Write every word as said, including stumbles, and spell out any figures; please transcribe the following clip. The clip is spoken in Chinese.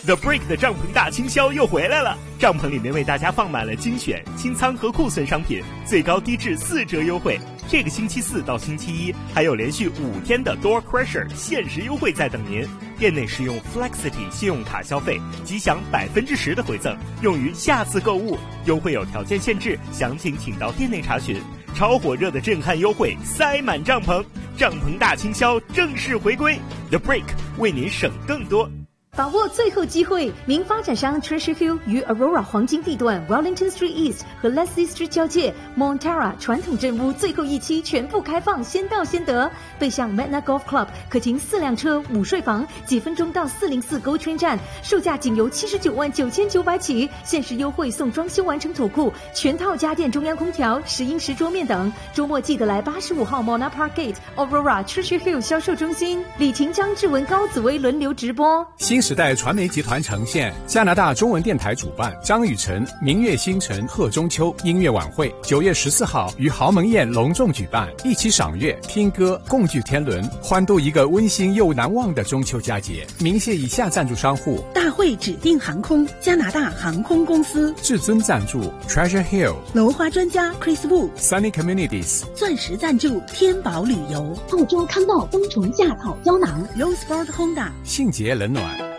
The Break 的帐篷大清销又回来了，帐篷里面为大家放满了精选、清仓和库存商品，最高低至四折优惠。这个星期四到星期一还有连续五天的 Door Crusher 限时优惠在等您。店内使用 Flexity 信用卡消费，即享百分之十的回赠，用于下次购物。优惠有条件限制，详情请到店内查询。超火热的震撼优惠，塞满帐篷，帐篷大清销正式回归。The Break 为您省更多。 把握最后机会，名发展商 Treasure Hill 于 Aurora 黄金地段 Wellington Street East 和 Leslie Street 交界 Montara 传统镇屋最后一期全部开放，先到先得。背向 Magna Golf Club 可停四辆车，午睡房，几分钟到四零四 GO Train 站，售价仅由七十九万九千九百起，限时优惠送装修完成土库、全套家电、中央空调、石英石桌面等。周末记得来八十五号 Mona Park Gate Aurora Treasure Hill 销售中心，李婷、张志文、高紫薇轮流直播。 新时代传媒集团呈现，加拿大中文电台主办，张雨晨明月星辰贺中秋音乐晚会，九月十四号于豪门宴隆重举办，一起赏月、听歌，共聚天伦，欢度一个温馨又难忘的中秋佳节。鸣谢以下赞助商户： 大会指定航空、加拿大航空公司； 至尊赞助 Treasure Hill； 楼花专家 Chris Wu； Sunny Communities； 钻石赞助天宝旅游； 澳洲康道冬虫夏草胶囊； Low Sport Honda； 信捷冷暖。